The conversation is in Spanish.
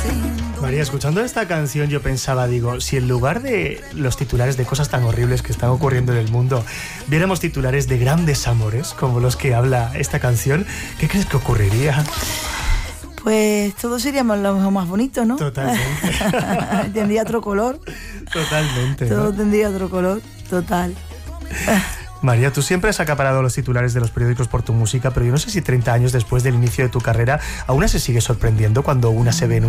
María, escuchando esta canción yo pensaba, digo, si en lugar de los titulares de cosas tan horribles que están ocurriendo en el mundo, viéramos titulares de grandes amores, como los que habla esta canción, ¿qué crees que ocurriría? Pues todo sería lo más bonito, ¿no? Totalmente. Tendría otro color. Totalmente. Todo ¿no? tendría otro color, total. María, tú siempre has acaparado los titulares de los periódicos por tu música, pero yo no sé si 30 años después del inicio de tu carrera aún se sigue sorprendiendo cuando una se ve en